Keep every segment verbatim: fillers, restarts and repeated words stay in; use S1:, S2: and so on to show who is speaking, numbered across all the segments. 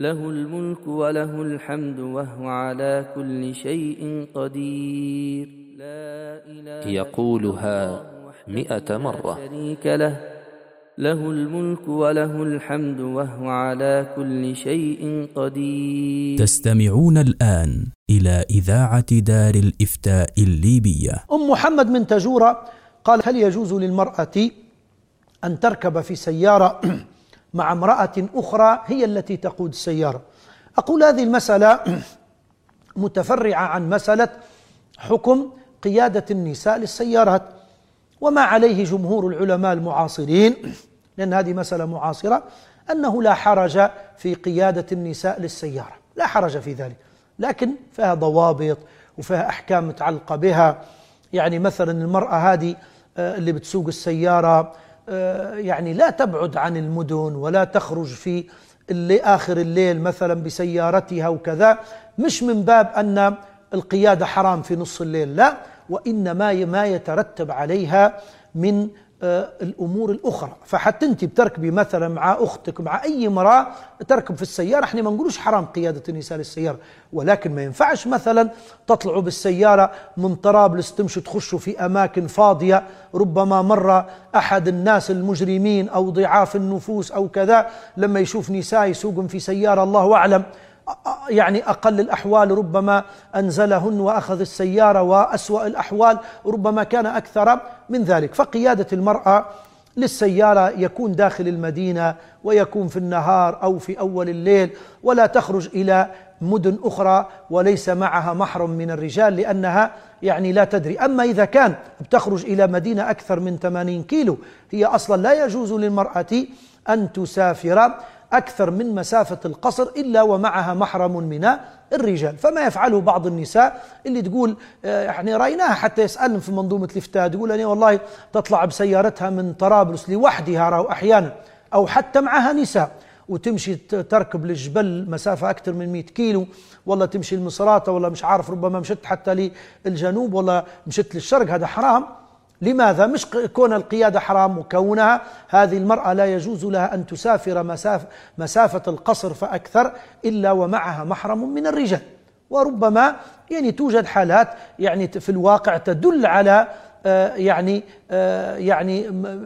S1: له الملك وله الحمد وهو على كل شيء قدير. لا إله
S2: يقولها مئة مرة.
S1: شريك له له الملك وله الحمد وهو على كل شيء قدير.
S3: تستمعون الآن إلى إذاعة دار الإفتاء الليبية.
S4: أم محمد من تجورة قال: هل يجوز للمرأة أن تركب في سيارة مع امرأة أخرى هي التي تقود السيارة؟ أقول هذه المسألة متفرعة عن مسألة حكم قيادة النساء للسيارات، وما عليه جمهور العلماء المعاصرين، لأن هذه مسألة معاصرة، أنه لا حرج في قيادة النساء للسيارة، لا حرج في ذلك، لكن فيها ضوابط وفيها أحكام متعلقة بها. يعني مثلا المرأة هذه اللي بتسوق السيارة يعني لا تبعد عن المدن ولا تخرج في اللي آخر الليل مثلا بسيارتها وكذا، مش من باب أن القيادة حرام في نص الليل، لا، وإنما ما يترتب عليها من الأمور الأخرى. فحتى أنت بتركبي مثلا مع أختك مع أي امرأة تركب في السيارة، احنا ما نقولوش حرام قيادة النساء للسيارة، ولكن ما ينفعش مثلا تطلعوا بالسيارة من طرابلس تمشوا تخشوا في أماكن فاضية، ربما مر أحد الناس المجرمين أو ضعاف النفوس أو كذا لما يشوف نساء يسوقن في سيارة الله أعلم، يعني أقل الأحوال ربما أنزلهن وأخذ السيارة، وأسوأ الأحوال ربما كان أكثر من ذلك. فقيادة المرأة للسيارة يكون داخل المدينة، ويكون في النهار أو في أول الليل، ولا تخرج إلى مدن أخرى وليس معها محرم من الرجال، لأنها يعني لا تدري. أما إذا كان بتخرج إلى مدينة أكثر من ثمانين كيلو، هي أصلا لا يجوز للمرأة أن تسافر أكثر من مسافة القصر إلا ومعها محرم من الرجال. فما يفعله بعض النساء اللي تقول يعني رأيناها حتى يسألن في منظومة الإفتاء، تقول أنا والله تطلع بسيارتها من طرابلس لوحدها رأوا أحيانا، أو حتى معها نساء، وتمشي تركب للجبل مسافة أكثر من مئة كيلو، والله تمشي المصراتة، ولا مش عارف ربما مشت حتى للجنوب، ولا مشت للشرق. هذا حرام. لماذا؟ مش كون القيادة حرام، وكونها هذه المرأة لا يجوز لها أن تسافر مسافة, مسافة القصر فأكثر إلا ومعها محرم من الرجال. وربما يعني توجد حالات يعني في الواقع تدل على آه يعني آه يعني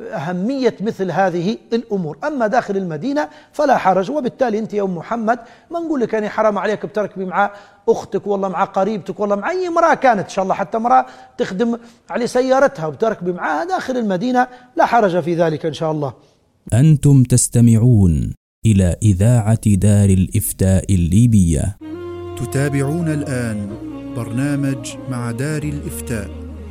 S4: أهمية مثل هذه الأمور. أما داخل المدينة فلا حرج. وبالتالي أنت يا أم محمد ما نقول لك يعني حرام عليك بتركبي مع أختك والله مع قريبتك والله مع أي امرأة كانت، إن شاء الله حتى امرأة تخدم على سيارتها وبتركبي معها داخل المدينة، لا حرج في ذلك إن شاء الله.
S3: أنتم تستمعون إلى إذاعة دار الإفتاء الليبية.
S5: تتابعون الآن برنامج مع دار الإفتاء.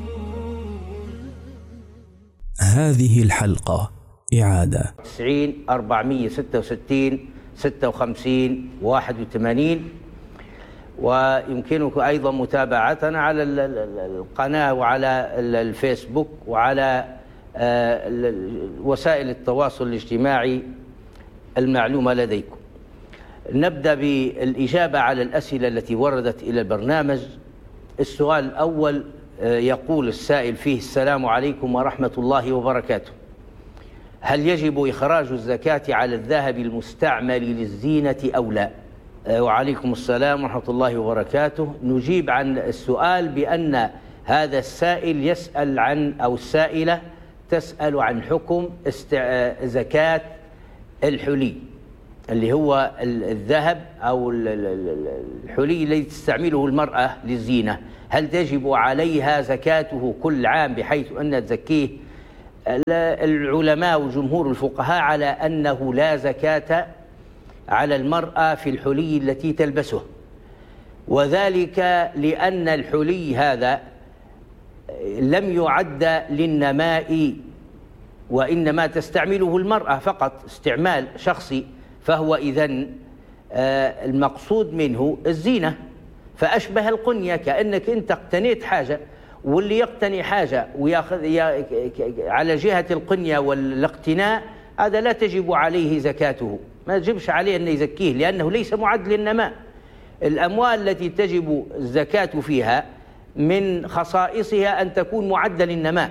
S3: هذه الحلقة إعادة
S6: تسعين أربعمئة وستة وستين ستة وخمسين واحد وثمانين، ويمكنكم أيضا متابعتنا على القناة وعلى الفيسبوك وعلى وسائل التواصل الاجتماعي المعلومة لديكم. نبدأ بالإجابة على الأسئلة التي وردت إلى البرنامج. السؤال الأول يقول السائل فيه: السلام عليكم ورحمة الله وبركاته، هل يجب إخراج الزكاة على الذهب المستعمل للزينة أو لا؟ وعليكم السلام ورحمة الله وبركاته. نجيب عن السؤال بأن هذا السائل يسأل عن أو السائلة تسأل عن حكم زكاة الحلي اللي هو الذهب أو الحلي الذي تستعمله المرأة للزينة، هل تجب عليها زكاته كل عام بحيث أن تزكيه؟ العلماء وجمهور الفقهاء على أنه لا زكاة على المرأة في الحلي التي تلبسه، وذلك لأن الحلي هذا لم يعد للنماء، وإنما تستعمله المرأة فقط استعمال شخصي، فهو إذن المقصود منه الزينة، فأشبه القنية، كأنك أنت اقتنيت حاجة، واللي يقتني حاجة ويأخذ على جهة القنية والاقتناء هذا لا تجب عليه زكاته، ما تجبش عليه أن يزكيه لأنه ليس معد للنماء. الأموال التي تجب الزكاة فيها من خصائصها أن تكون معدة للنماء،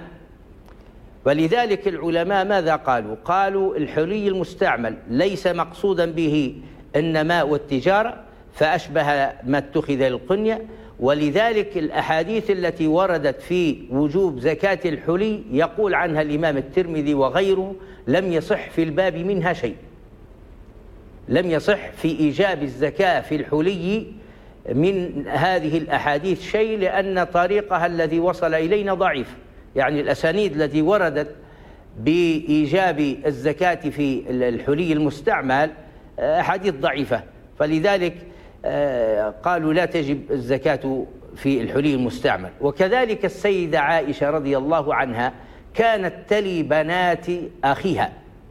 S6: ولذلك العلماء ماذا قالوا؟ قالوا الحلي المستعمل ليس مقصودا به النماء والتجارة فأشبه ما اتخذ للقنية. ولذلك الأحاديث التي وردت في وجوب زكاة الحلي يقول عنها الإمام الترمذي وغيره لم يصح في الباب منها شيء، لم يصح في إيجاب الزكاة في الحلي من هذه الأحاديث شيء، لأن طريقها الذي وصل إلينا ضعيف. يعني الأسانيد التي وردت بإيجاب الزكاة في الحلي المستعمل أحاديث ضعيفة، فلذلك قالوا لا تجب الزكاة في الحلي المستعمل. وكذلك السيدة عائشة رضي الله عنها كانت تلي بنات أخيها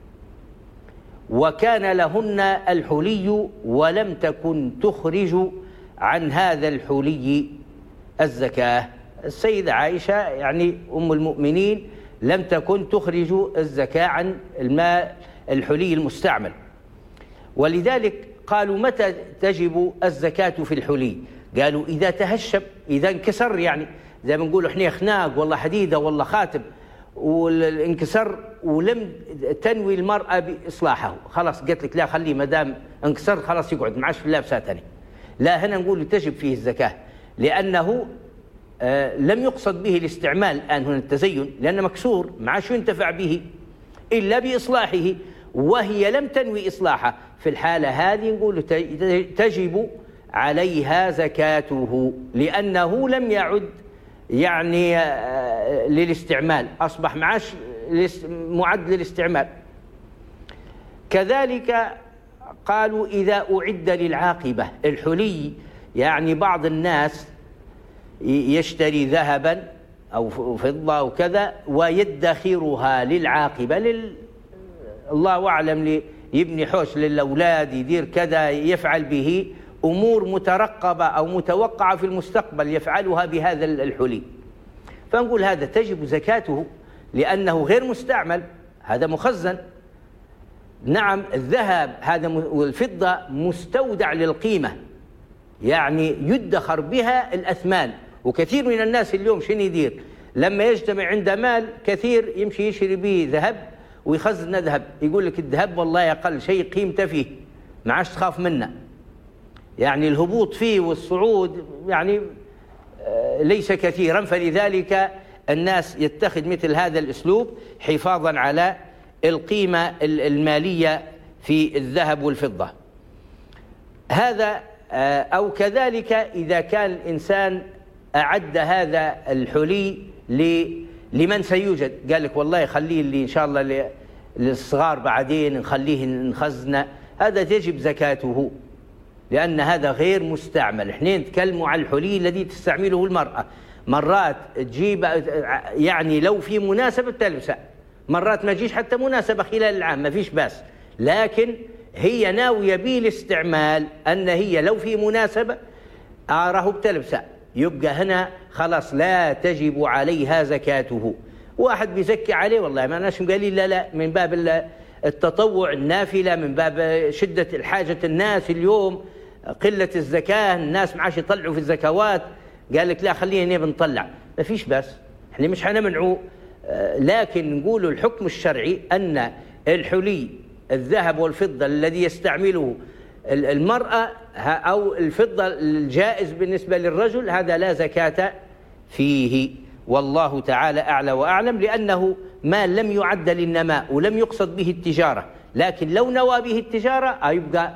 S6: وكان لهن الحلي ولم تكن تخرج عن هذا الحلي الزكاة. السيدة عائشة يعني أم المؤمنين لم تكن تخرج الزكاة عن الماء الحلي المستعمل. ولذلك قالوا متى تجب الزكاة في الحلي؟ قالوا إذا تهشب، إذا انكسر، يعني زي ما نقول احنا خناق والله حديدة والله خاتم والانكسر ولم تنوي المرأة بإصلاحه، خلاص قلت لك لا خليه ما دام انكسر خلاص يقعد معاش في اللابسة تاني. لا، هنا نقول تجب فيه الزكاة لأنه آه لم يقصد به الاستعمال الآن هنا التزين، لأنه مكسور معاش ينتفع به إلا بإصلاحه وهي لم تنوي إصلاحه. في الحالة هذه نقول تجب عليها زكاته لأنه لم يعد يعني للاستعمال، أصبح معاش معد للاستعمال. كذلك قالوا إذا أعد للعاقبة الحلي، يعني بعض الناس يشتري ذهبا أو فضة أو كذا ويدخرها للعاقبة لل... الله أعلم يبني حوش للأولاد، يدير كذا، يفعل به أمور مترقبة أو متوقعة في المستقبل يفعلها بهذا الحلي، فنقول هذا تجب زكاته لأنه غير مستعمل، هذا مخزن. نعم الذهب هذا والفضة مستودع للقيمة، يعني يدخر بها الأثمان. وكثير من الناس اليوم شنو يدير؟ لما يجتمع عنده مال كثير يمشي يشتري به ذهب ويخزن ذهب، يقول لك الذهب والله أقل شيء قيمته فيه ما عادش تخاف منه، يعني الهبوط فيه والصعود يعني ليس كثيرا، فلذلك الناس يتخذ مثل هذا الأسلوب حفاظا على القيمة المالية في الذهب والفضة. هذا أو كذلك إذا كان الإنسان أعد هذا الحلي لمن سيوجد، قال لك والله خليه اللي إن شاء الله للصغار بعدين نخليه نخزنه، هذا تجب زكاته لأن هذا غير مستعمل. احنا نتكلم على الحلي الذي تستعمله المرأة، مرات تجيب يعني لو في مناسبة تلبسه، مرات ما تجيش حتى مناسبة خلال العام ما فيش باس، لكن هي ناوية بالاستعمال أن هي لو في مناسبة آره بتلبسه، يبقى هنا خلاص لا تجب عليها زكاته. واحد بيزكي عليه والله ما ناش قال لا لا من باب التطوع النافلة، من باب شدة الحاجة الناس اليوم قلة الزكاة، الناس معاش يطلعوا في الزكوات، قال لك لا خلينا بنطلع، ما فيش بس احنا مش حنمنعوه، لكن نقول الحكم الشرعي أن الحلي الذهب والفضة الذي يستعمله المرأة أو الفضة الجائز بالنسبة للرجل هذا لا زكاة فيه، والله تعالى أعلى وأعلم، لأنه مال لم يعد للنماء ولم يقصد به التجارة، لكن لو نوى به التجارة يبقى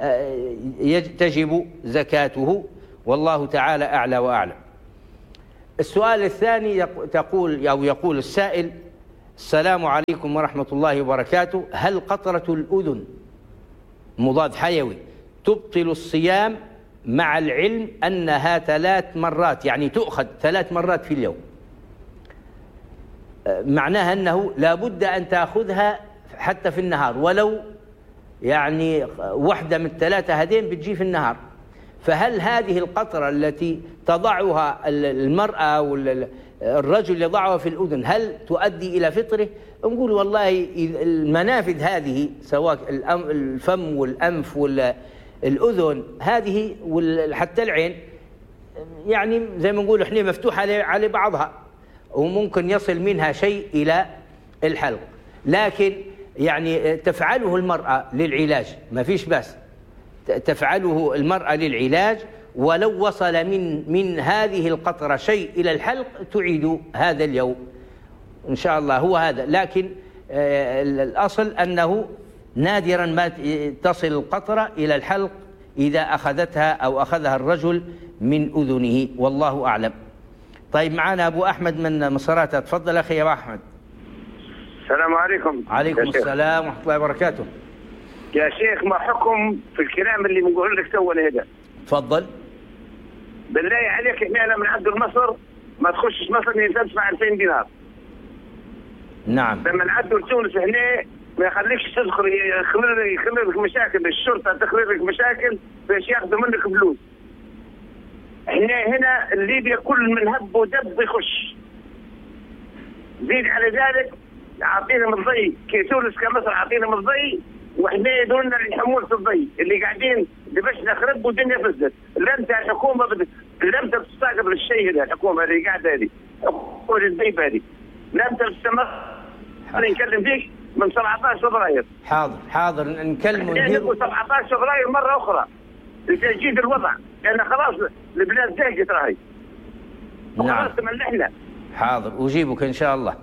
S6: تجب زكاته، والله تعالى أعلى وأعلم. السؤال الثاني تقول أو يقول السائل: السلام عليكم ورحمة الله وبركاته، هل قطرة الأذن مضاد حيوي تبطل الصيام مع العلم أنها ثلاث مرات، يعني تؤخذ ثلاث مرات في اليوم؟ معناها أنه لا بد أن تأخذها حتى في النهار، ولو يعني واحدة من الثلاثة هذين بتجي في النهار، فهل هذه القطرة التي تضعها المرأة أو الرجل يضعها في الأذن هل تؤدي إلى فطره؟ نقول والله المنافذ هذه سواء الفم والأنف والأذن هذه وحتى العين يعني زي ما نقول احنا مفتوحة على بعضها وممكن يصل منها شيء إلى الحلق، لكن يعني تفعله المرأة للعلاج ما فيش بس، تفعله المرأة للعلاج، ولو وصل من من هذه القطرة شيء إلى الحلق تعيد هذا اليوم إن شاء الله. هو هذا، لكن الأصل أنه نادرا ما تصل القطرة إلى الحلق إذا أخذتها أو أخذها الرجل من أذنه، والله أعلم. طيب معنا أبو أحمد من مصراتة، تفضل أخي أبو أحمد.
S7: السلام عليكم.
S6: عليكم السلام ورحمة الله وبركاته.
S7: يا شيخ، ما حكم في الكلام اللي بنقول لك تو هذا؟
S6: تفضل.
S7: بالله عليك، احنا من عند مصر ما تخشش مصر يلزم تدفع ألفين دينار.
S6: نعم.
S7: لما نعدوا لتونس هنا ما يخليكش تدخل، يخلي يخلي لك مشاكل، الشرطه تخلي لك مشاكل باش ياخذوا منك فلوس. احنا هنا ليبيا كل من هب ودب يخش. زيد على ذلك عاطينا من الضي، كي تونس كمصر عاطينا من الضي، واحنا يدولنا الحمول في الضي اللي قاعدين باش نخرب والدنيا فزت. لم الحكومه بدت لم تستقبل الشيء هذا، الحكومه اللي قاعده هذه حكومه الضيف هذه لم تستمر. انا نكلم فيك من سبعطاش فبراير.
S6: حاضر حاضر نكلمه
S7: نديروا سبعطاش فبراير مره اخرى لتجديد الوضع، لان خلاص البلاد زهقت راهي.
S6: نعم.
S7: خلاص تملحنا.
S6: حاضر اجيبك ان شاء الله.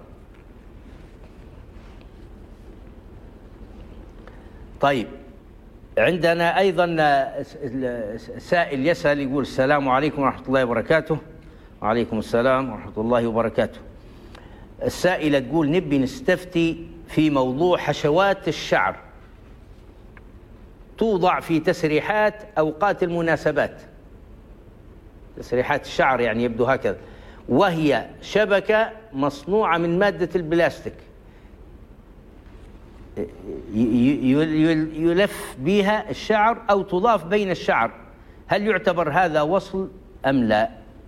S6: طيب عندنا ايضا سائل يسأل يقول السلام عليكم ورحمة الله وبركاته. وعليكم السلام ورحمة الله وبركاته. السائلة تقول نبي نستفتي في موضوع حشوات الشعر توضع في تسريحات أوقات المناسبات. تسريحات الشعر يعني يبدو هكذا، وهي شبكة مصنوعة من مادة البلاستيك يلف بها الشعر أو تضاف بين الشعر، هل يعتبر هذا وصل أم لا؟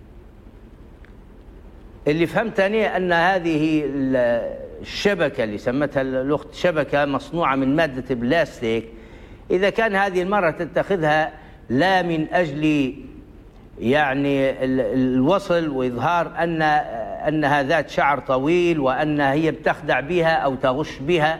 S6: اللي فهمت أنا أن هذه الشبكة اللي سمتها الأخت شبكة مصنوعة من مادة البلاستيك، إذا كان هذه المرة تتخذها لا من أجل يعني الوصل وإظهار أن أنها ذات شعر طويل وأنها هي بتخدع بها أو تغش بها،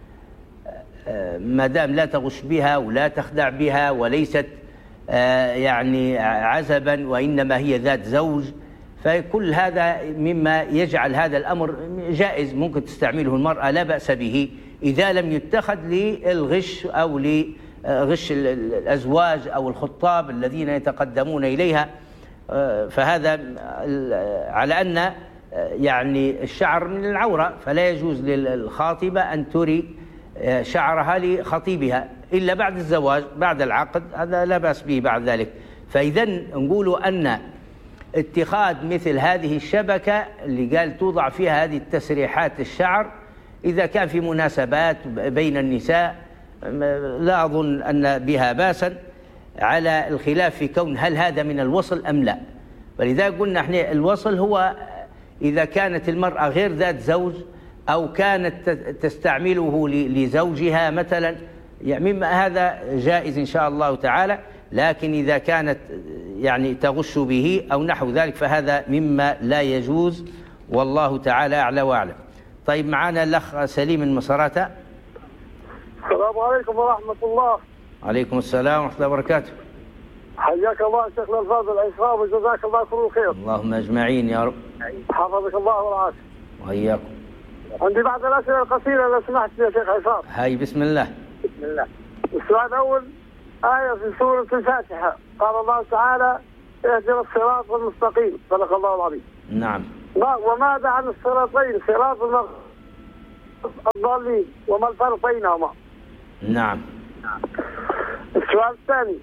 S6: ما دام لا تغش بها ولا تخدع بها وليست يعني عزبا وإنما هي ذات زوج، فكل هذا مما يجعل هذا الأمر جائز، ممكن تستعمله المرأة لا بأس به إذا لم يتخذ للغش أو لغش الأزواج أو الخطاب الذين يتقدمون إليها. فهذا على أن يعني الشعر من العورة، فلا يجوز للخاطبة أن تري شعرها لخطيبها إلا بعد الزواج، بعد العقد هذا لا بأس به بعد ذلك. فإذا نقول أن اتخاذ مثل هذه الشبكة اللي قال توضع فيها هذه التسريحات الشعر إذا كان في مناسبات بين النساء لا أظن أن بها باسا، على الخلاف في كون هل هذا من الوصل أم لا. فلذا قلنا احنا الوصل هو إذا كانت المرأة غير ذات زوج أو كانت تستعمله لزوجها مثلا، يعني مما هذا جائز إن شاء الله تعالى، لكن إذا كانت يعني تغش به أو نحو ذلك فهذا مما لا يجوز، والله تعالى أعلى وأعلم. طيب معنا الأخ سليم من مصراتة.
S8: السلام عليكم ورحمة الله.
S6: عليكم السلام ورحمة الله وبركاته.
S8: حياك الله شيخنا الفاضل الإسلام وجزاك الله كل خير.
S6: اللهم أجمعين يا رب.
S8: حفظك الله ورعاك.
S6: وإياكم.
S8: عندي بعض الأسئلة القصيرة لو سمحت يا شيخ عصام.
S6: هاي بسم الله.
S8: بسم الله. السؤال الأول آية في سورة الفاتحة قال الله تعالى اهدنا الصراط المستقيم، صدق الله العظيم.
S6: نعم.
S8: وماذا عن الصراطين، صراط الضالين وما الفرق بينهما؟
S6: نعم.
S8: السؤال الثاني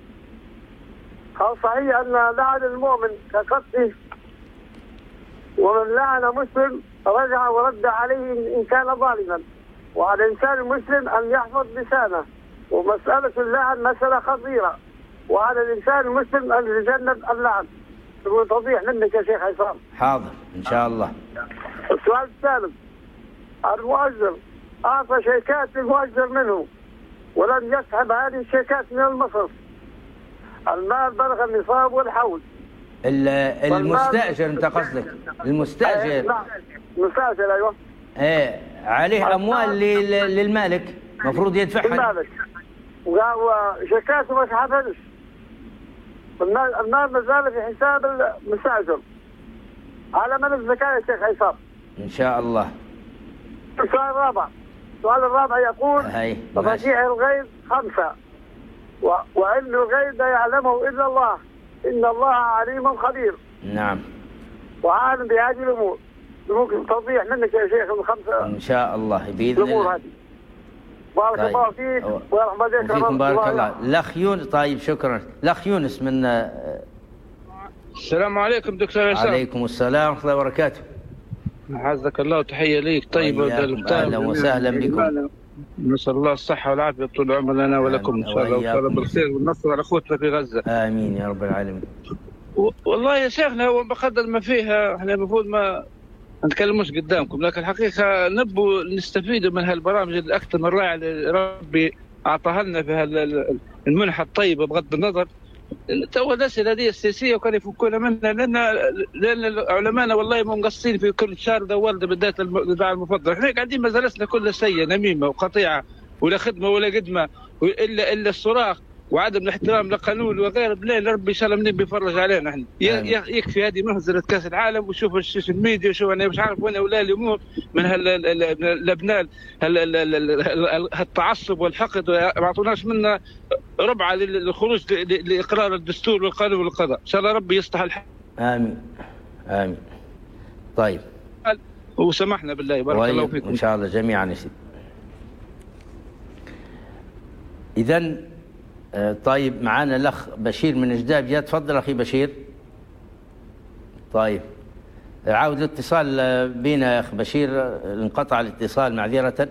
S8: هل صحيح أن لعن المؤمن كقتله، ومن لعن مسلم رجع ورد عليه إن كان ظالما، وعلى الإنسان المسلم أن يحفظ لسانه، ومسألة اللعن مسألة خطيرة، وعلى الإنسان المسلم أن يتجنب اللعن. تقول توضيح منك يا شيخ عصام.
S6: حاضر إن شاء الله.
S8: السؤال الثالث المؤجر أعطى شيكات للمؤجر منه ولم يسحب هذه الشيكات من المصرف، المال بلغ النصاب والحول.
S6: المستأجر أنت قصدك؟ المستأجر.
S8: نعم المستأجر أيوه.
S6: إيه عليه أموال للمالك مفروض يدفعها.
S8: للمالك وشيكاته ما تحفلش، المال ما زال في حساب المستأجر. على من الزكاة يا شيخ عصام؟
S6: إن شاء الله.
S8: السؤال الرابع السؤال الرابع يقول: مفاتيح الغيب خمسة و... وعلم الغيب لا يعلمه إلا الله، إن الله عليم خبير.
S6: نعم.
S8: وعالم بهذه الأمور. ممكن توضيح منك يا شيخ الخمسة
S6: إن شاء الله بإذن الله.
S8: هذه. بارك
S6: طيب.
S8: الله فيك ورحمة الله
S6: فيكم. بارك الله. الأخ يونس. طيب شكرا. الأخ يونس من.
S9: السلام عليكم دكتور عصام.
S6: عليكم السلام ورحمة الله وبركاته.
S9: عزك الله وتحية ليك. طيب
S6: أهلا وسهلا بكم.
S9: نسأل الله الصحة والعافية طول العمر لنا ولكم إن شاء الله، وإن شاء الله بالخير والنصر على أخوتنا في غزة.
S6: آمين يا رب العالمين.
S9: والله يا شيخنا هو بقدر ما فيها احنا المفروض ما نتكلموش قدامكم، لكن الحقيقة نبوا نستفيدوا من هالبرامج الأكثر من رائعة اللي ربي أعطاها لنا في المنحة الطيبة بغض النظر. تو الأسئلة دي السياسية وكانوا يفكونا منها، لأن لأن علماءنا والله منقصين في كل شهر دولة بالذات الدعاء المفضل. احنا قاعدين ما زلسنا كل سيء نميمة وقطيعة ولا خدمة ولا قدمة إلا إلا الصراخ وعدم الاحترام لقانون وغيره. بليل ربي ان شاء الله منين بيفرج علينا احنا. يكفي هذه مهزله كاس العالم وشوف السوشيال ميديا وشوف انا مش عارف وين اولى الامور من هالابناء هالتعصب والحقد، ما اعطوناش منا ربعه للخروج لاقرار الدستور والقانون والقضاء. ان شاء الله ربي يصلح الحال.
S6: امين امين. طيب
S9: وسمحنا بالله. بارك الله فيكم
S6: ان شاء الله جميعا يا سيدي. اذا طيب معانا الأخ بشير من جدابية. تفضل أخي بشير. طيب عاود الاتصال بينا يا أخ بشير، انقطع الاتصال معذرة.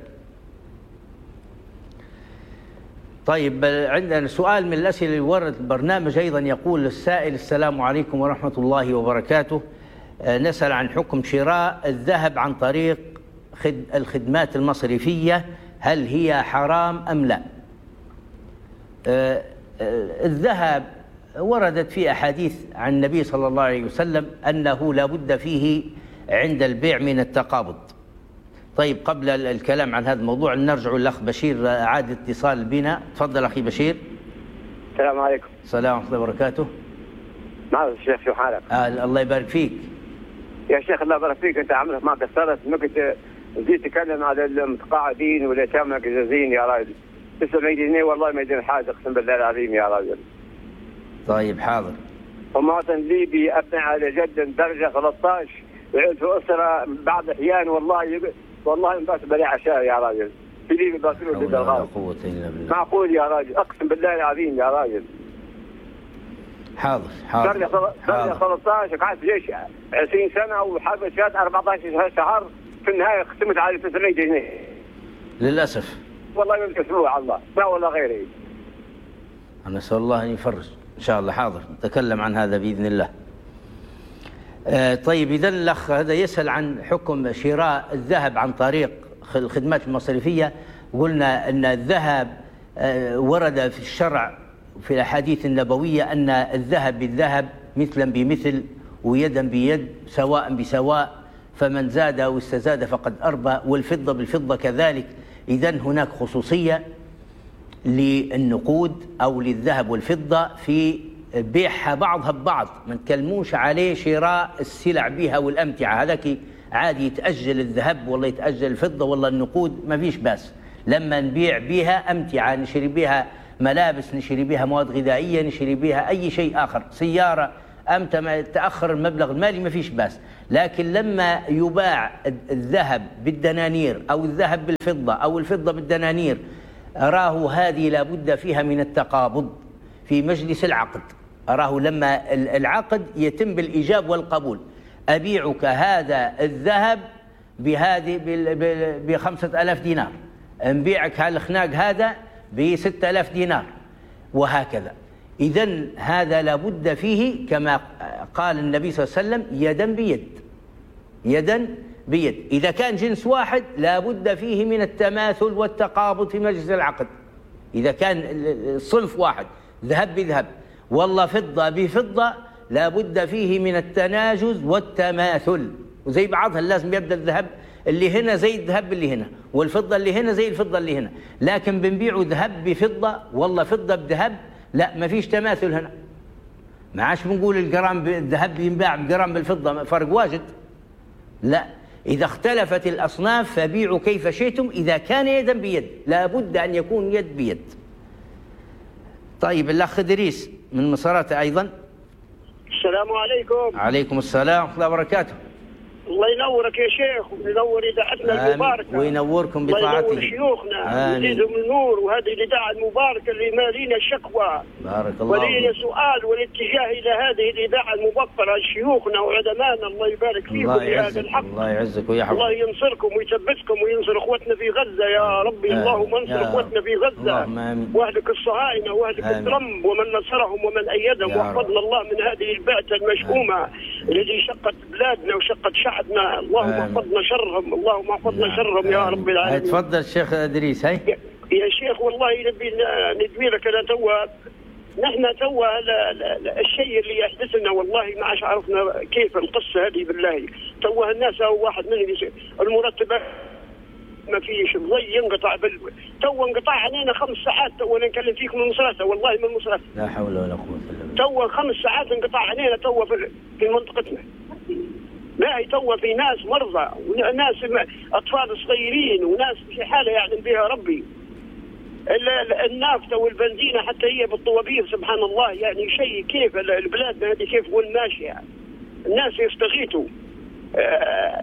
S6: طيب عندنا سؤال من الأسئلة اللي ورد البرنامج أيضا. يقول السائل: السلام عليكم ورحمة الله وبركاته، نسأل عن حكم شراء الذهب عن طريق الخدمات المصرفية، هل هي حرام أم لا؟ الذهب وردت في أحاديث عن النبي صلى الله عليه وسلم أنه لا بد فيه عند البيع من التقابض. طيب قبل الكلام عن هذا الموضوع نرجع للأخ بشير، عاد اتصال بنا. تفضل أخي بشير.
S8: السلام عليكم.
S6: السلام ورحمة الله وبركاته.
S8: معك الشيخ، شو حالك؟
S6: آه الله يبارك فيك
S8: يا شيخ. الله يبارك فيك. أنت عمرك ما قصرت انك تجي تتكلم على المتقاعدين واليتامى الجزازين يا راجل. تسلم ايديني والله ما يدين حاجه، اقسم بالله العظيم يا راجل.
S6: طيب حاضر.
S8: ومواطن ليبي ابني على جد درجه ثلاثة عشر وعيد في اسره بعض الاحيان والله يب... والله انبات بلي عشاء يا راجل. في ليبي باسلوا ضد الغاز. معقول يا راجل، اقسم بالله العظيم يا راجل.
S6: حاضر حاضر.
S8: درجه درجه ثلاثة عشر قعدت جيش عشرين سنه وحبس شهاد أربعة عشر شهر، في النهايه ختمت على تسعمية جنيه.
S6: للاسف.
S8: والله ما بتسمعوا على الله، لا ولا غيره.
S6: أنا أسأل الله أن يفرج إن شاء الله. حاضر نتكلم عن هذا بإذن الله. آه طيب إذا الأخ هذا يسأل عن حكم شراء الذهب عن طريق الخدمات المصرفية. قلنا أن الذهب آه ورد في الشرع في الأحاديث النبوية أن الذهب بالذهب مثلا بمثل ويدا بيد سواء بسواء، فمن زاد أو استزاد فقد أربى، والفضة بالفضة كذلك. إذن هناك خصوصية للنقود أو للذهب والفضة في بيعها بعضها ببعض، ما نتكلموش عليه شراء السلع بها والأمتعة. هذاك عادي يتأجل الذهب والله يتأجل الفضة والله النقود ما فيش باس. لما نبيع بها أمتعة، نشري بها ملابس، نشري بها مواد غذائية، نشري بها أي شيء آخر، سيارة، أمتى تأخر المبلغ المالي ما فيش باس. لكن لما يباع الذهب بالدنانير أو الذهب بالفضة أو الفضة بالدنانير، أراه هذه لابد فيها من التقابض في مجلس العقد. أراه لما العقد يتم بالإيجاب والقبول، أبيعك هذا الذهب بهذه بخمسة آلاف دينار، نبيعك هالخناق هذا بستة آلاف دينار، وهكذا. إذن هذا لابد فيه كما قال النبي صلى الله عليه وسلم يدا بيد، يدا بيد. إذا كان جنس واحد لابد فيه من التماثل والتقابض في مجلس العقد. إذا كان صنف واحد ذهب بذهب والله فضة بفضة لابد فيه من التناجز والتماثل، وزي بعضها لازم يبدأ الذهب اللي هنا زي الذهب اللي هنا، والفضة اللي هنا زي الفضة اللي هنا، لكن بنبيعوا ذهب بفضة والله فضة بذهب، لا ما فيش تماثل هنا. ما عادش بنقول الجرام بالذهب ينباع بجرام بالفضة، فرق واجد. لا، إذا اختلفت الأصناف فبيعوا كيف شئتم إذا كان يدا بيد، لا بد أن يكون يد بيد. طيب الأخ إدريس من مصراتة أيضا.
S8: السلام عليكم.
S6: عليكم السلام ورحمة الله وبركاته.
S8: الله ينورك يا شيخ وينور إذاعتنا المباركة
S6: وينوركم بطاعته.
S8: الله ينور شيوخنا ويزيدهم النور، وهذه الإذاعة المباركة اللي ما لينا شكوى
S6: بارك الله
S8: ولينا سؤال والاتجاه إلى هذه الإذاعة المبطلة شيوخنا وعلمائنا، الله يبارك فيكم في هذا الحق.
S6: الله يعزك ويحفظك.
S8: الله ينصركم ويثبتكم وينصر إخوتنا في غزة يا ربي. آه. اللهم انصر إخوتنا في غزة، واهلك الصهاينة واهلك ترامب ومن نصرهم ومن أيدهم، واحفظنا الله من هذه البعثة المشؤومة التي شقت بلادنا وشقت شعبنا. اللهم احفظنا شرهم، اللهم احفظنا شرهم يا رب العالمين.
S6: تفضل الشيخ ادريس. هاي
S8: يا شيخ والله نبي ندوي لك انا توا، نحن توا الشيء اللي يحدثنا والله ما عادش عرفنا كيف القصه هذه بالله. توا الناس او واحد منهم المرتبات ما فيش، الضي ينقطع بال... تو انقطاع علينا خمس ساعات. تو انا نكلم فيكم من مصراتة والله من مصراتة.
S6: لا حول ولا قوه الا بالله.
S8: تو خمس ساعات انقطاع علينا تو في في منطقتنا. ما هي تو في ناس مرضى وناس اطفال صغيرين وناس في حاله يعلم بها ربي. النافطه والبنزينه حتى هي بالطوابير سبحان الله، يعني شيء كيف البلاد هذه كيف وين ماشيه. الناس يستغيثوا. آه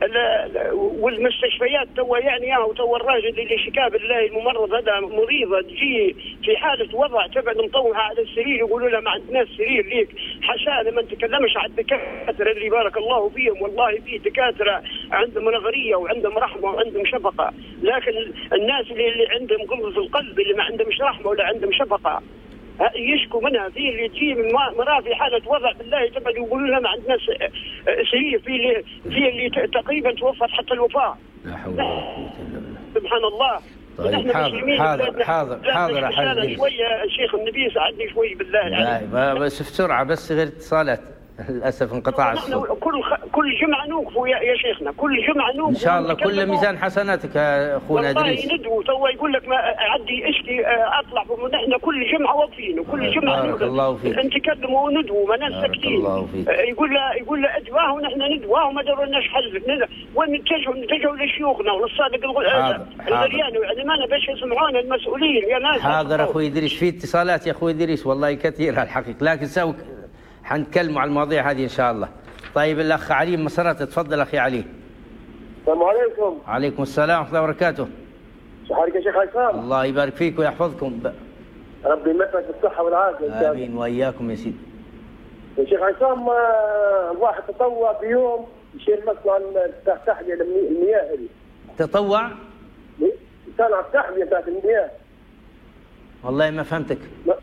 S8: والمستشفيات تو يعني ياهو تو الراجل اللي شكاه بالله الممرض هذا مريضه تجي في حاله وضع تبعد مطوعه على السرير يقولوا لها ما عندناش سرير ليك، حشانا ما نتكلمش عن الدكاتره اللي بارك الله فيهم، والله في دكاتره عندهم نظريه وعندهم رحمه وعندهم شفقه، لكن الناس اللي, اللي عندهم غلظ القلب اللي ما عندهمش رحمه ولا عندهم شفقه يشكوا منها. في اللي تجي من مراه في حاله وضع بالله تبعد يقولوا لها ما عندنا سرير، في اللي في اللي تقريبا توفت حتى الوفاه.
S6: لا حول ولا قوه الا بالله.
S8: سبحان الله.
S6: طيب حاضر حاضر حاضر حاضر حاضر
S8: شويه الشيخ النبي ساعدني شوي بالله يعني.
S6: لا بس بسرعه بس غير اتصالات للاسف انقطاع الصوت.
S8: كل خ... كل جمعه نوقفوا يا... يا شيخنا، كل جمعه نوقفوا
S6: ان شاء الله كل ميزان حسناتك يا اخونا ادريس.
S8: والله ندعو تو يقول لك ما عندي اشكي اطلع، ونحن كل جمعه واقفين وكل جمعه
S6: بارك الله فيك.
S8: نتكلم وندعو ما ناس ساكتين. يقول له يقول له ادواه ونحن ندواه وما درناش حل. ونتجهوا نتجهوا لشيوخنا والصادق الغرياني وعلمانا باش يسمعونا المسؤولين يا ناس.
S6: حاضر اخوي ادريس، في اتصالات يا اخوي ادريس والله كثير الحقيقه، لكن سوك حنتكلموا عن المواضيع هذه ان شاء الله. طيب الاخ علي مصرات، تفضل اخي علي.
S10: السلام عليكم.
S6: وعليكم السلام ورحمه الله وبركاته.
S10: شو حالك يا شيخ عصام؟
S6: الله يبارك فيك ويحفظكم. ب...
S10: ربي يمسك بالصحه والعافيه.
S6: امين واياكم يا سيدي.
S10: يا شيخ عصام الواحد تطوع بيوم يشيل مثلا تحليه المياه هذه.
S6: تطوع؟
S10: صنع التحليه بتاعت المياه.
S6: والله ما فهمتك.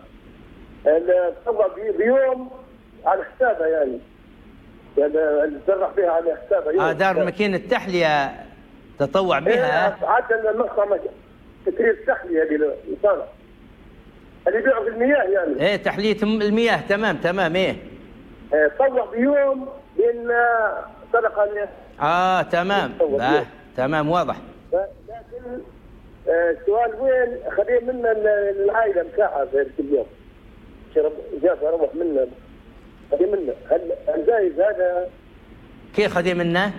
S10: تطوع بيوم على حسابها يعني. يعني تزرع فيها على حسابها.
S6: اه دار ماكينة التحلية تطوع بها.
S10: ايه عادة المقطع تكرير التحلية اللي صنع. اللي يبيعوا في المياه يعني.
S6: ايه تحلية المياه تمام تمام ايه.
S10: ايه تطوع بيوم بين صدقة.
S6: اه تمام. آه تمام واضح.
S10: لكن السؤال وين خليه منا العائلة مساحة في اليوم. جابها روح منا خذي منا. هل الجائز هذا
S6: كيف خذي منا؟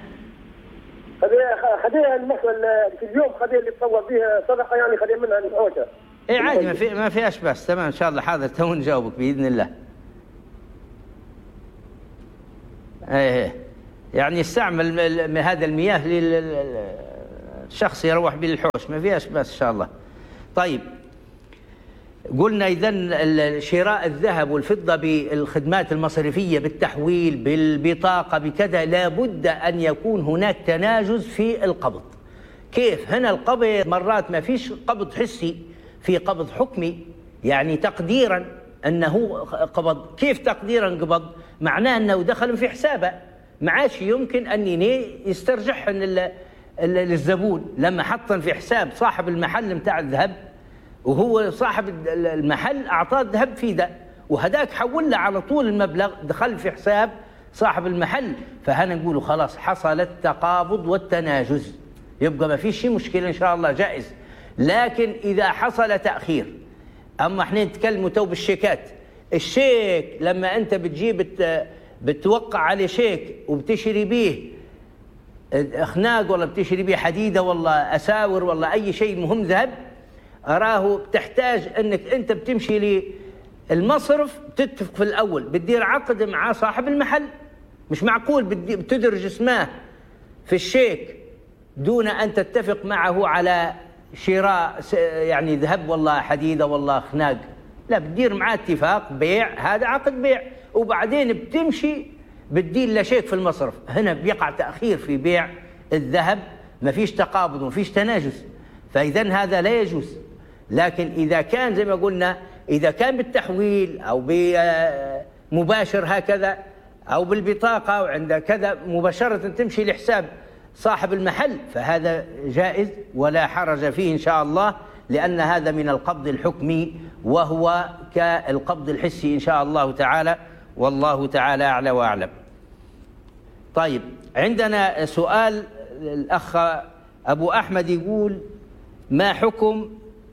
S10: خذيها مثلا في اليوم خذيها اللي تطوع فيها صدقه يعني خذيها منها الحوشه.
S6: اي عادي ما في ما فيهاش بس تمام ان شاء الله. حاضر تو نجاوبك باذن الله. ايه يعني يستعمل هذا المياه للشخص يروح به الحوش ما فيهاش بس ان شاء الله. طيب قلنا إذن شراء الذهب والفضة بالخدمات المصرفية بالتحويل بالبطاقة بكذا لابد أن يكون هناك تناجز في القبض. كيف؟ هنا القبض مرات ما فيش قبض حسي، في قبض حكمي، يعني تقديرا أنه قبض. كيف تقديرا قبض؟ معناه أنه دخل في حسابه، ما عادش يمكن أن يسترجعهن للزبون لما حطن في حساب صاحب المحل متاع الذهب، وهو صاحب المحل أعطاه الذهب في ده، وهداك حول له على طول المبلغ دخل في حساب صاحب المحل، فهنا نقول خلاص حصل التقابض والتناجز، يبقى ما فيش مشكلة إن شاء الله جائز. لكن إذا حصل تأخير، أما احنا نتكلموا تو بالشيكات، الشيك لما أنت بتجيب بتوقع عليه شيك وبتشري به أخناق ولا بتشري به حديدة ولا أساور ولا أي شيء مهم ذهب، أراه بتحتاج أنك أنت بتمشي للمصرف تتفق في الأول، بتدير عقد مع صاحب المحل. مش معقول بتدرج اسمه في الشيك دون أن تتفق معه على شراء يعني ذهب والله حديدة والله أخناق، لا، بتدير معاه اتفاق بيع، هذا عقد بيع، وبعدين بتمشي بتدير له شيك في المصرف. هنا بيقع تأخير في بيع الذهب، ما فيش تقابض وما فيش تناجز، فإذا هذا لا يجوز. لكن إذا كان زي ما قلنا، إذا كان بالتحويل أو بمباشر هكذا أو بالبطاقة وعند كذا مباشرة تمشي لحساب صاحب المحل، فهذا جائز ولا حرج فيه إن شاء الله، لأن هذا من القبض الحكمي وهو كالقبض الحسي إن شاء الله تعالى، والله تعالى أعلى وأعلم. طيب، عندنا سؤال الأخ أبو أحمد يقول: ما حكم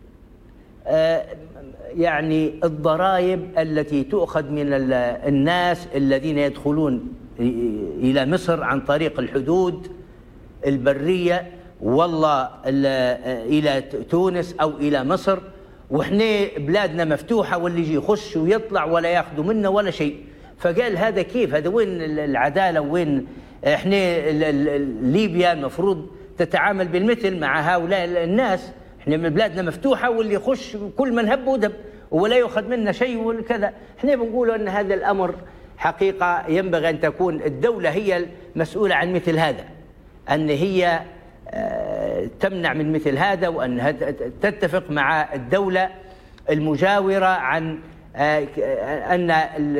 S6: آه يعني الضرائب التي تؤخذ من الناس الذين يدخلون إلى مصر عن طريق الحدود البرية والله إلى تونس أو إلى مصر، وإحنا بلادنا مفتوحة واللي يجي يخش ويطلع ولا يأخذوا منا ولا شيء؟ فقال هذا كيف؟ هذا وين العدالة؟ وين إحنا ليبيا المفروض تتعامل بالمثل مع هؤلاء الناس؟ إحنا بلادنا مفتوحة واللي يخش كل من هب ودب ولا يأخذ منا شيء وكذا. إحنا بنقول أن هذا الأمر حقيقة ينبغي أن تكون الدولة هي المسؤولة عن مثل هذا، أن هي تمنع من مثل هذا، وأن تتفق مع الدولة المجاورة عن أن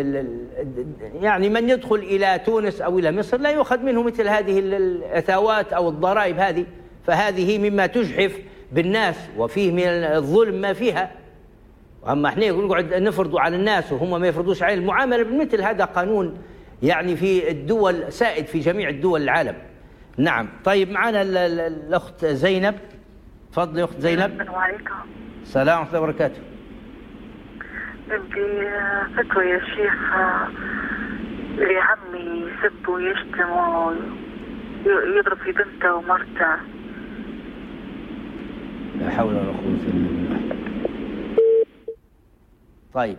S6: يعني من يدخل إلى تونس أو إلى مصر لا يؤخذ منه مثل هذه الأثاوات أو الضرائب هذه، فهذه مما تجحف بالناس وفيه من الظلم ما فيها. أما احنا نقعد نفرضوا على الناس وهم ما يفرضوش عليه المعاملة بالمثل، هذا قانون يعني في الدول سائد في جميع الدول العالم. نعم. طيب، معنا الأخت زينب، تفضلي أخت زينب.
S11: السلام عليكم.
S6: السلام ورحمة الله وبركاته.
S11: بدي فتوى يا شيخ، اللي عمي يسب ويشتم ويضرب في بنته ومرته.
S6: لا حول ولا قوة إلا بالله. طيب،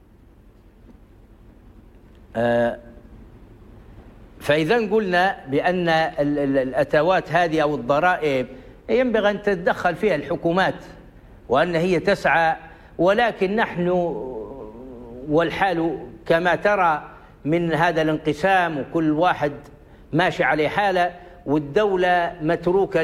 S6: آه فإذا قلنا بأن الأتوات هذه أو الضرائب ينبغي أن تتدخل فيها الحكومات وأن هي تسعى، ولكن نحن والحال كما ترى من هذا الانقسام وكل واحد ماشي عليه حالة، والدولة متروكة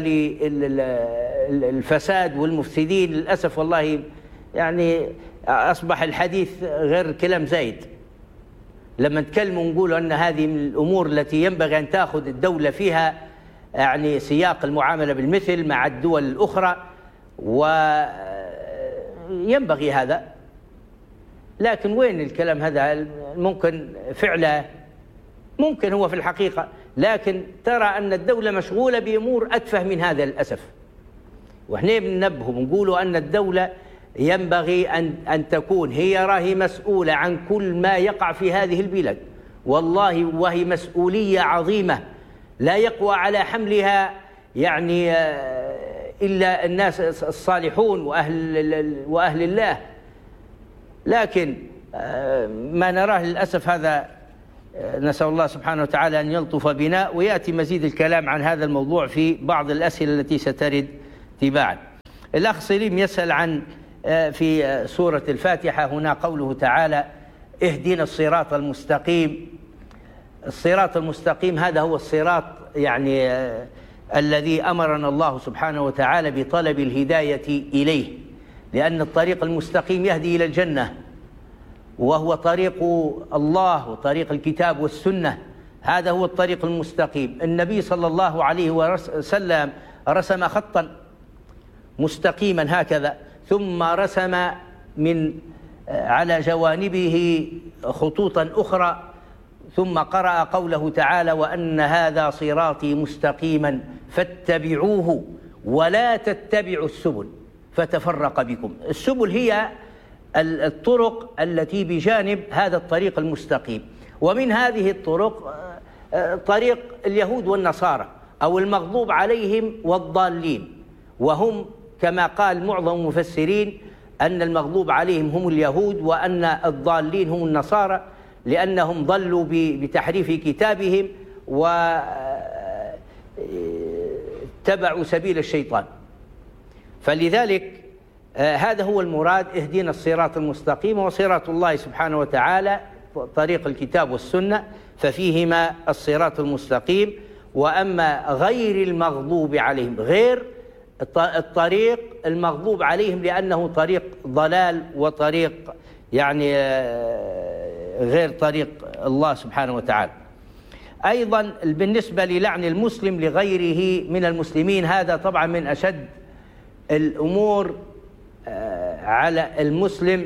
S6: للفساد والمفسدين للأسف. والله يعني أصبح الحديث غير كلام زايد لما نتكلموا ونقولوا أن هذه من الأمور التي ينبغي أن تأخذ الدولة فيها يعني سياق المعاملة بالمثل مع الدول الأخرى، وينبغي هذا. لكن وين الكلام هذا؟ ممكن فعله، ممكن هو في الحقيقة، لكن ترى أن الدولة مشغولة بأمور أتفه من هذا للأسف. وإحنا بننبه ونقولوا أن الدولة ينبغي أن أن تكون هي راهي مسؤولة عن كل ما يقع في هذه البلاد، والله وهي مسؤولية عظيمة لا يقوى على حملها يعني إلا الناس الصالحون وأهل وأهل الله. لكن ما نراه للأسف هذا، نسأل الله سبحانه وتعالى أن يلطف بنا، ويأتي مزيد الكلام عن هذا الموضوع في بعض الأسئلة التي سترد تباعا. الأخ سليم يسأل عن في سورة الفاتحة هنا قوله تعالى: اهدنا الصراط المستقيم. الصراط المستقيم هذا هو الصراط يعني آه الذي أمرنا الله سبحانه وتعالى بطلب الهداية إليه، لأن الطريق المستقيم يهدي إلى الجنة، وهو طريق الله وطريق الكتاب والسنة، هذا هو الطريق المستقيم. النبي صلى الله عليه وسلم رسم خطا مستقيما هكذا، ثم رسم من على جوانبه خطوطا أخرى، ثم قرأ قوله تعالى: وأن هذا صراطي مستقيما فاتبعوه ولا تتبعوا السبل فتفرق بكم. السبل هي الطرق التي بجانب هذا الطريق المستقيم، ومن هذه الطرق طريق اليهود والنصارى أو المغضوب عليهم والضالين، وهم كما قال معظم المفسرين أن المغضوب عليهم هم اليهود وأن الضالين هم النصارى، لأنهم ضلوا بتحريف كتابهم واتبعوا سبيل الشيطان. فلذلك هذا هو المراد: اهدنا الصراط المستقيم. وصراط الله سبحانه وتعالى طريق الكتاب والسنة، ففيهما الصراط المستقيم. وأما غير المغضوب عليهم، غير الطريق المغضوب عليهم لأنه طريق ضلال وطريق يعني غير طريق الله سبحانه وتعالى. أيضا بالنسبة للعن المسلم لغيره من المسلمين، هذا طبعا من أشد الأمور على المسلم،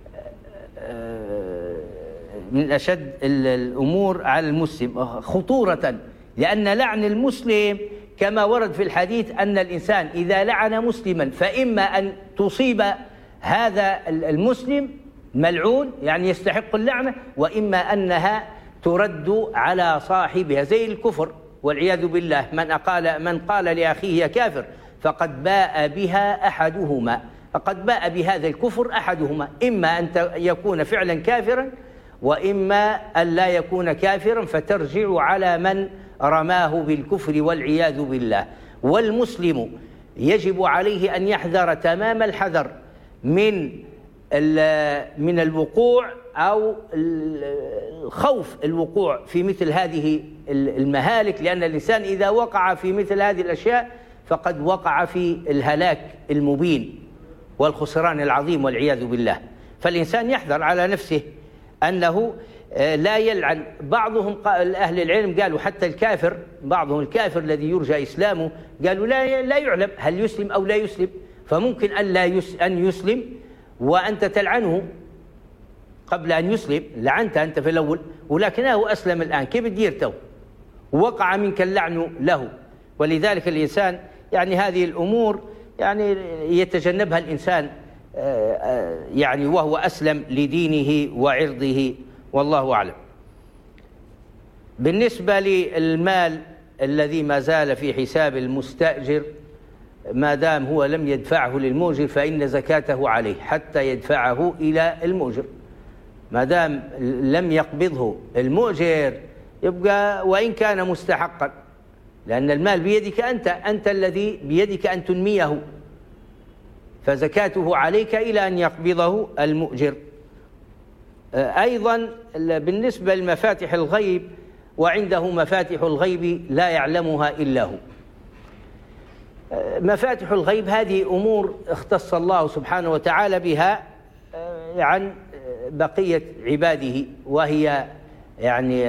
S6: من أشد الأمور على المسلم خطورة، لأن لعن المسلم كما ورد في الحديث أن الإنسان إذا لعن مسلما فإما أن تصيب هذا المسلم ملعون يعني يستحق اللعنة، وإما أنها ترد على صاحبها، زي الكفر والعياذ بالله. من قال من قال لأخيه يا كافر فقد باء بها أحدهما، فقد باء بهذا الكفر أحدهما، إما أن يكون فعلا كافرا وإما أن لا يكون كافرا، فترجع على من رماه بالكفر والعياذ بالله. والمسلم يجب عليه أن يحذر تمام الحذر من من الوقوع أو خوف الوقوع في مثل هذه المهالك، لأن الإنسان إذا وقع في مثل هذه الأشياء فقد وقع في الهلاك المبين والخسران العظيم والعياذ بالله. فالإنسان يحذر على نفسه أنه لا يلعن. بعضهم أهل العلم قالوا حتى الكافر، بعضهم الكافر الذي يرجى إسلامه قالوا لا لا يعلم هل يسلم أو لا يسلم، فممكن أن لا يس أن يسلم وأنت تلعنه قبل أن يسلم، لعنت أنت في الأول ولكنه أسلم الآن، كيف تدير تو؟ وقع منك اللعن له. ولذلك الإنسان يعني هذه الأمور يعني يتجنبها الإنسان يعني وهو أسلم لدينه وعرضه، والله أعلم. بالنسبة للمال الذي ما زال في حساب المستأجر، ما دام هو لم يدفعه للمؤجر فإن زكاته عليه حتى يدفعه إلى المؤجر. ما دام لم يقبضه المؤجر يبقى وإن كان مستحقا، لأن المال بيدك أنت، أنت الذي بيدك أن تنميه، فزكاته عليك إلى أن يقبضه المؤجر. أيضا بالنسبة لمفاتح الغيب، وعنده مفاتح الغيب لا يعلمها إلا هو. مفاتح الغيب هذه أمور اختص الله سبحانه وتعالى بها عن بقية عباده، وهي يعني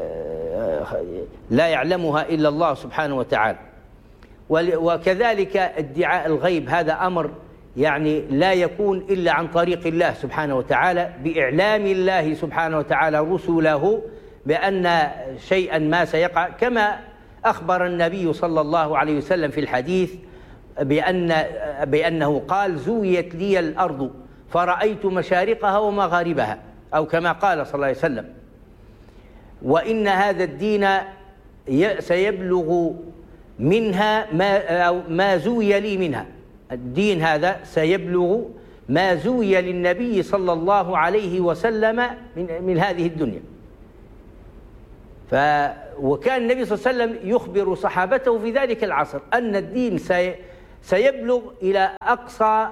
S6: لا يعلمها إلا الله سبحانه وتعالى. وكذلك ادعاء الغيب هذا أمر يعني لا يكون إلا عن طريق الله سبحانه وتعالى، بإعلام الله سبحانه وتعالى رسله بأن شيئا ما سيقع، كما أخبر النبي صلى الله عليه وسلم في الحديث بأن بأنه قال: زويت لي الأرض فرأيت مشارقها ومغاربها، أو كما قال صلى الله عليه وسلم. وإن هذا الدين سيبلغ منها ما أو ما زوي لي منها، الدين هذا سيبلغ ما زوي للنبي صلى الله عليه وسلم من, من هذه الدنيا. ف وكان النبي صلى الله عليه وسلم يخبر صحابته في ذلك العصر أن الدين سي سيبلغ إلى أقصى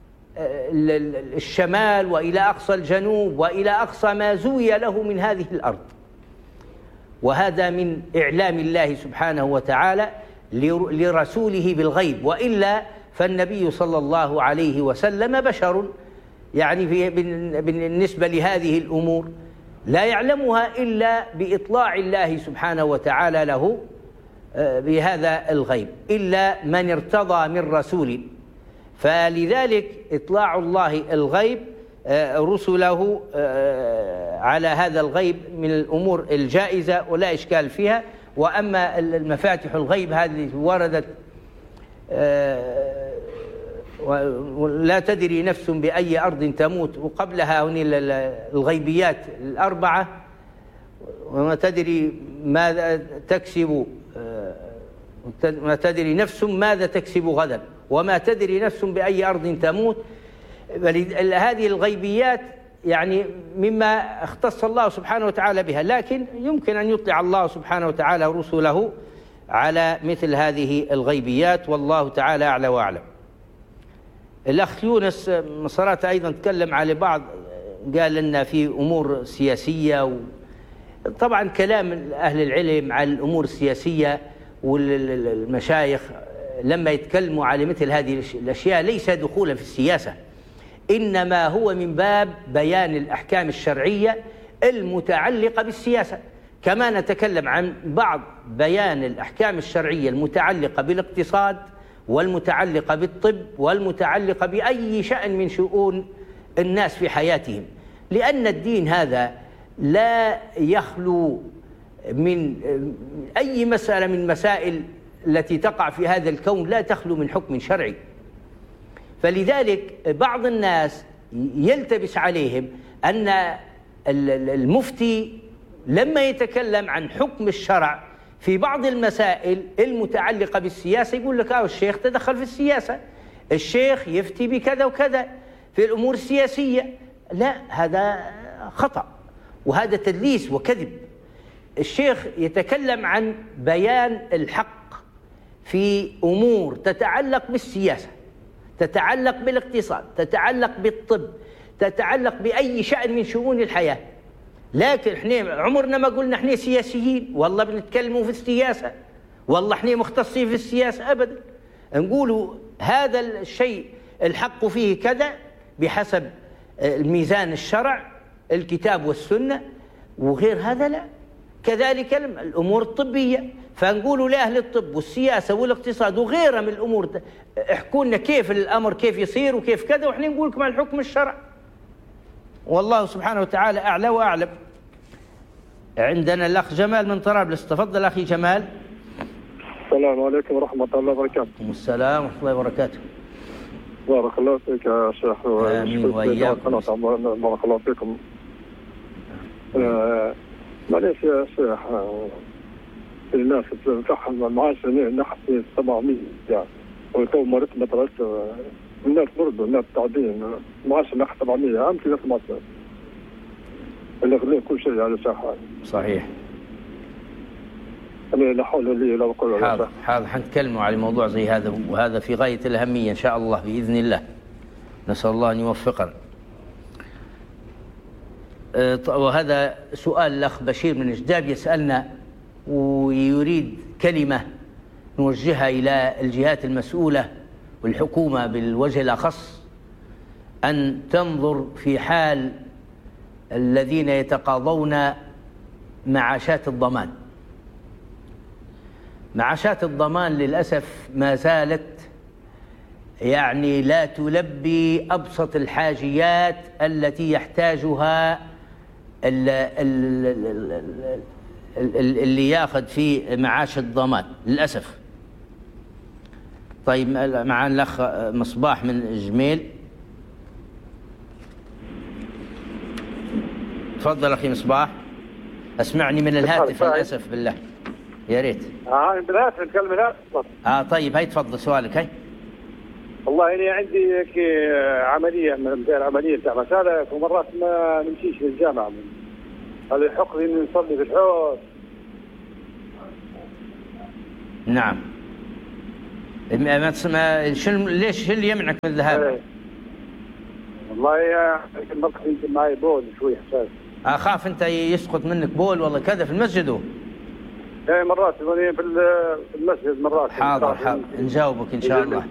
S6: الشمال وإلى أقصى الجنوب وإلى أقصى ما زوي له من هذه الأرض، وهذا من إعلام الله سبحانه وتعالى لرسوله بالغيب، وإلا فالنبي صلى الله عليه وسلم بشر يعني في بالنسبة لهذه الأمور لا يعلمها إلا بإطلاع الله سبحانه وتعالى له بهذا الغيب، إلا من ارتضى من رسول. فلذلك إطلاع الله الغيب رسله على هذا الغيب من الأمور الجائزة ولا إشكال فيها. وأما المفاتيح الغيب هذه وردت ولا تدري نفس بأي أرض تموت، وقبلها هنا الغيبيات الأربعة، وما تدري ماذا تكسب، ما تدري نفس ماذا تكسب غدا، وما تدري نفس بأي أرض تموت. هذه الغيبيات يعني مما اختص الله سبحانه وتعالى بها، لكن يمكن أن يطلع الله سبحانه وتعالى رسله على مثل هذه الغيبيات، والله تعالى أعلى وأعلم. الأخ يونس مصرات أيضا تكلم على بعض، قال لنا في أمور سياسية، طبعا كلام أهل العلم على الأمور السياسية والمشايخ لما يتكلموا على مثل هذه الأشياء ليس دخولا في السياسة، إنما هو من باب بيان الأحكام الشرعية المتعلقة بالسياسة، كما نتكلم عن بعض بيان الأحكام الشرعية المتعلقة بالاقتصاد والمتعلقة بالطب والمتعلقة بأي شأن من شؤون الناس في حياتهم، لأن الدين هذا لا يخلو من أي مسألة من مسائل التي تقع في هذا الكون، لا تخلو من حكم شرعي. فلذلك بعض الناس يلتبس عليهم أن المفتي لما يتكلم عن حكم الشرع في بعض المسائل المتعلقة بالسياسة يقول لك آه الشيخ تدخل في السياسة، الشيخ يفتي بكذا وكذا في الأمور السياسية. لا، هذا خطأ وهذا تدليس وكذب. الشيخ يتكلم عن بيان الحق في أمور تتعلق بالسياسة، تتعلق بالاقتصاد، تتعلق بالطب، تتعلق بأي شأن من شؤون الحياة. لكن احنا عمرنا ما قلنا احنا سياسيين، والله بنتكلموا في السياسة، والله احنا مختصين في السياسة، أبدا. نقولوا هذا الشيء الحق فيه كذا بحسب الميزان الشرع الكتاب والسنة، وغير هذا لا. كذلك الأمور الطبية، فنقولوا لأهل الطب والسياسة والاقتصاد وغيرها من الأمور احكوا لنا كيف الأمر كيف يصير وكيف كذا، وإحنا نقول لكم عن حكم الشرع، والله سبحانه وتعالى أعلى وأعلم. عندنا الأخ جمال من طرابلس، تفضل أخي جمال.
S12: السلام عليكم ورحمة الله وبركاته.
S6: السلام ورحمة الله وبركاته.
S12: بارك الله فيك يا شيخ.
S6: آمين وإياكم.
S12: بارك الله فيكم. آه معليش يا شيخ، الناس تفهم المعاش نحكي سبعمية يعني، وتو مرت مدرسة الناس برضو الناس تعدين معاش نحكي سبعمية، أمتي ناس مصر اللي غلين كل شيء على شيخ.
S6: صحيح.
S12: أنا لا حول لي ولا قوة إلا بالله.
S6: حاضر، حنتكلموا على موضوع زي هذا، وهذا في غاية الأهمية إن شاء الله بإذن الله، نسأل الله أن يوفقنا. وهذا سؤال الأخ بشير من جداب يسألنا ويريد كلمة نوجهها إلى الجهات المسؤولة والحكومة بالوجه الأخص، أن تنظر في حال الذين يتقاضون معاشات الضمان. معاشات الضمان للأسف ما زالت يعني لا تلبي أبسط الحاجيات التي يحتاجها اللي ياخذ في معاش الضمان للأسف. طيب معنا الأخ مصباح من جميل، تفضل أخي مصباح. أسمعني من الهاتف للأسف بالله، يا ريت.
S12: اه بالهاتف نتكلم الهاتف.
S6: اه طيب هاي تفضل سؤالك. هاي
S12: والله أنا عندي هيك عملية من غير عملية بتاع مسألة، ومرات ما نمشيش للجامعة، هذا الحق إني نصلي في الحوض.
S6: نعم. ما تسمى شو ليش شو اللي يمنعك من الذهاب؟
S12: ايه. والله يا المرة يمكن معي بول شوي حساس.
S6: أخاف أنت يسقط منك بول والله كذا في المسجد. هو
S12: ايه مرات في المسجد مرات.
S6: حاضر حاضر نجاوبك إن شاء الله.